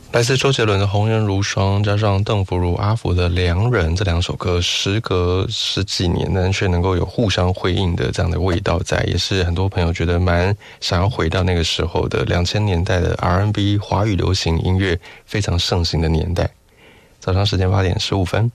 来自周杰伦的《红颜如霜》，加上邓福如、阿福的《良人》，这两首歌时隔十几年，但却能够有互相辉映的这样的味道在，也是很多朋友觉得蛮想要回到那个时候的2000年代的 R&B 华语流行音乐非常盛行的年代。早上时间8点15分。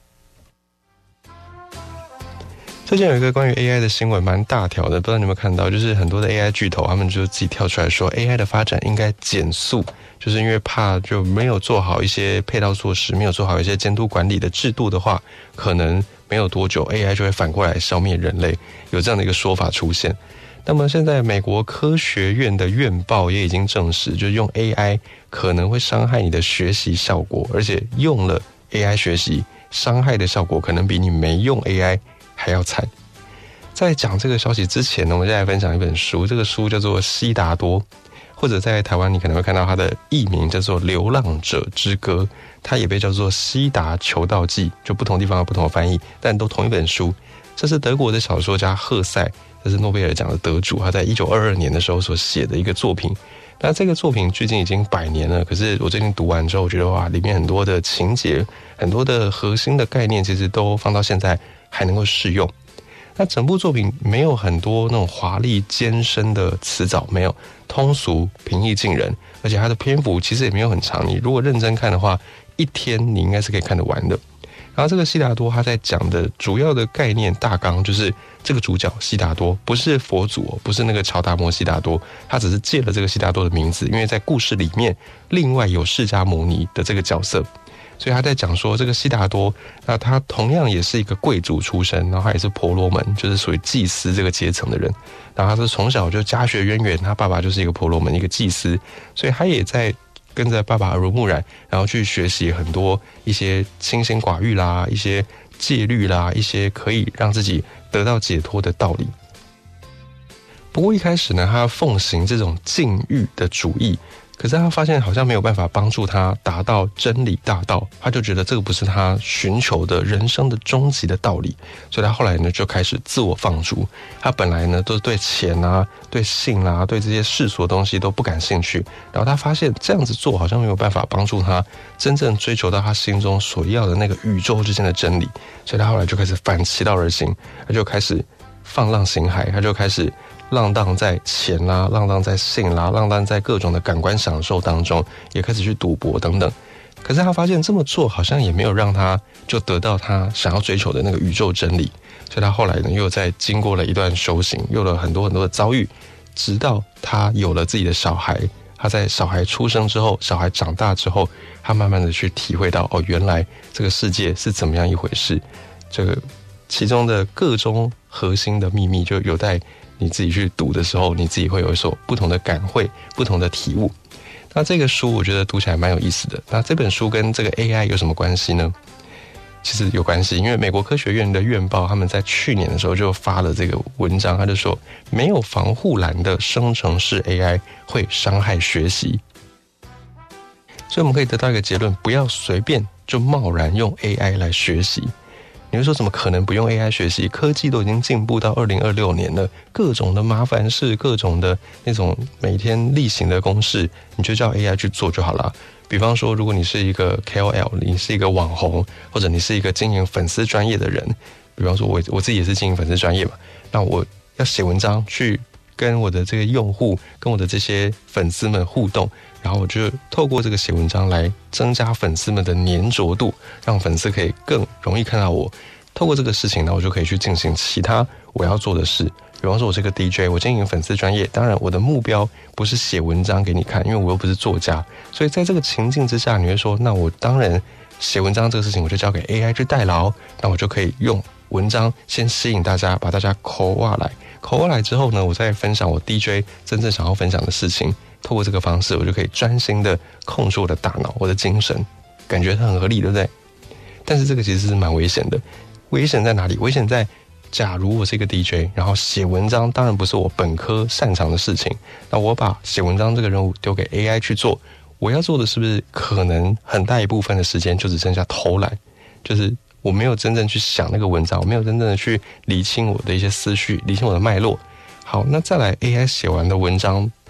最近有一个关于 AI 的新闻蛮大条的，不知道你有没有看到，就是很多的 AI 巨头他们就自己跳出来说 AI 的发展应该减速，就是因为怕就没有做好一些配套措施，没有做好一些监督管理的制度的话，可能没有多久 AI 就会反过来消灭人类，有这样的一个说法出现。那么现在美国科学院的院报也已经证实，就是用 AI 可能会伤害你的学习效果，而且用了 AI 学习伤害的效果可能比你没用 AI还要惨。在讲这个消息之前呢，我们再来分享一本书，这个书叫做《悉达多》，或者在台湾你可能会看到它的译名叫做《流浪者之歌》，它也被叫做《悉达求道记》，就不同地方有不同的翻译，但都同一本书。这是德国的小说家赫塞，这是诺贝尔奖的得主，他在1922年的时候所写的一个作品。那这个作品距今已经100年了，可是我最近读完之后，我觉得哇，里面很多的情节，很多的核心的概念，其实都放到现在还能够适用。那整部作品没有很多那种华丽艰深的词藻，没有，通俗平易近人，而且它的篇幅其实也没有很长，你如果认真看的话，一天你应该是可以看得完的。然后这个悉达多他在讲的主要的概念大纲就是这个主角悉达多不是佛祖，不是那个乔达摩悉达多，他只是借了这个悉达多的名字，因为在故事里面另外有释迦牟尼的这个角色，所以他在讲说这个悉达多，那他同样也是一个贵族出身，然后他也是婆罗门，就是属于祭司这个阶层的人，然后他是从小就家学渊源，他爸爸就是一个婆罗门，一个祭司，所以他也在跟着爸爸耳濡目染，然后去学习很多一些清心寡欲啦，一些戒律啦，一些可以让自己得到解脱的道理。不过一开始呢，他奉行这种禁欲的主义，可是他发现好像没有办法帮助他达到真理大道，他就觉得这个不是他寻求的人生的终极的道理，所以他后来呢就开始自我放逐。他本来呢都是对钱啊、对性啊、对这些世俗的东西都不感兴趣，然后他发现这样子做好像没有办法帮助他真正追求到他心中所要的那个宇宙之间的真理，所以他后来就开始反其道而行，他就开始放浪形骸，他就开始浪荡在钱啦，浪荡在性啦，浪荡在各种的感官享受当中，也开始去赌博等等。可是他发现这么做好像也没有让他就得到他想要追求的那个宇宙真理，所以他后来呢又在经过了一段修行，有了很多很多的遭遇，直到他有了自己的小孩。他在小孩出生之后，小孩长大之后，他慢慢的去体会到，哦，原来这个世界是怎么样一回事，这个其中的各种核心的秘密就有待你自己去读的时候，你自己会有所不同的感会，不同的体悟。那这个书我觉得读起来蛮有意思的。那这本书跟这个 AI 有什么关系呢？其实有关系，因为美国科学院的院报他们在去年的时候就发了这个文章，他就说没有防护栏的生成式 AI 会伤害学习。所以我们可以得到一个结论，不要随便就贸然用 AI 来学习。你会说怎么可能不用 AI 学习？科技都已经进步到2026年了，各种的麻烦事，各种的那种每天例行的公式，你就叫 AI 去做就好了。比方说，如果你是一个 KOL， 你是一个网红，或者你是一个经营粉丝专业的人，比方说我自己也是经营粉丝专业嘛，那我要写文章去跟我的这个用户，跟我的这些粉丝们互动，然后我就透过这个写文章来增加粉丝们的粘着度，让粉丝可以更容易看到我。透过这个事情呢，我就可以去进行其他我要做的事。比方说我是个 DJ， 我经营粉丝专业，当然我的目标不是写文章给你看，因为我又不是作家，所以在这个情境之下，你会说，那我当然写文章这个事情我就交给 AI 去代劳，那我就可以用文章先吸引大家，把大家口挖来之后呢，我再分享我 DJ 真正想要分享的事情，透过这个方式我就可以专心的控制我的大脑，我的精神，感觉它很合理，对不对？但是这个其实是蛮危险的。危险在哪里？危险在假如我是一个 DJ， 然后写文章当然不是我本科擅长的事情，那我把写文章这个任务丢给 AI 去做，我要做的是不是可能很大一部分的时间就只剩下偷懒，就是我没有真正去想那个文章，我没有真正的去理清我的一些思绪，理清我的脉络。好，那再来 AI 写完的文章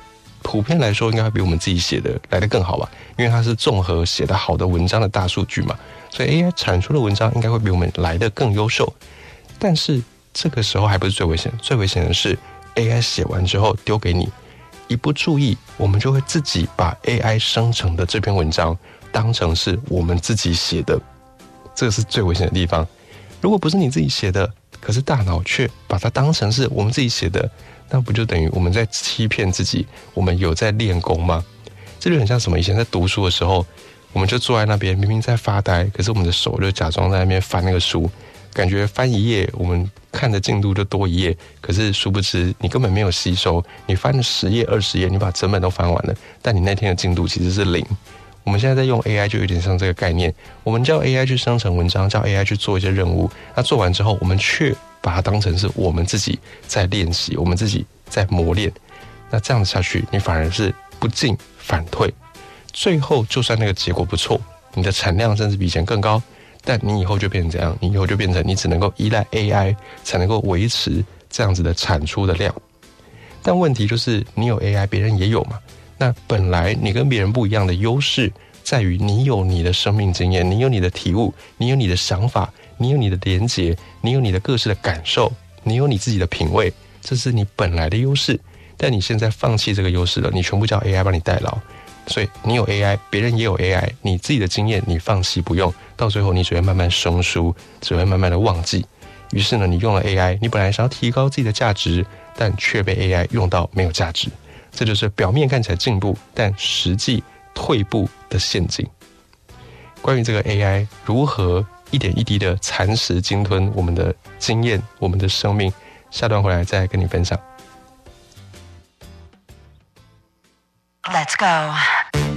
普遍来说应该会比我们自己写的来得更好吧，因为它是综合写得好的文章的大数据嘛，所以 AI 产出的文章应该会比我们来得更优秀。但是这个时候还不是最危险，最危险的是 AI 写完之后丢给你，一不注意我们就会自己把 AI 生成的这篇文章当成是我们自己写的，这个是最危险的地方。如果不是你自己写的，可是大脑却把它当成是我们自己写的，那不就等于我们在欺骗自己，我们有在练功吗？这就很像什么？以前在读书的时候，我们就坐在那边，明明在发呆，可是我们的手就假装在那边翻那个书，感觉翻一页，我们看的进度就多一页，可是殊不知你根本没有吸收，你翻了10页、20页，你把整本都翻完了，但你那天的进度其实是0。我们现在在用 AI 就有点像这个概念，我们叫 AI 去生成文章，叫 AI 去做一些任务，那做完之后，我们却把它当成是我们自己在练习，我们自己在磨练。那这样子下去，你反而是不进反退，最后就算那个结果不错，你的产量甚至比以前更高，但你以后就变成怎样？你以后就变成你只能够依赖 AI 才能够维持这样子的产出的量。但问题就是你有 AI， 别人也有嘛。那本来你跟别人不一样的优势在于你有你的生命经验，你有你的体悟，你有你的想法，你有你的连结，你有你的各式的感受，你有你自己的品味，这是你本来的优势。但你现在放弃这个优势了，你全部叫 AI 帮你代劳，所以你有 AI， 别人也有 AI， 你自己的经验你放弃不用，到最后你只会慢慢生疏，只会慢慢的忘记。于是呢，你用了 AI， 你本来想要提高自己的价值，但却被 AI 用到没有价值。这就是表面看起来进步，但实际退步的陷阱。关于这个 AI 如何一点一滴的蚕食鲸吞我们的经验，我们的生命，下段回来再跟你分享。Let's go.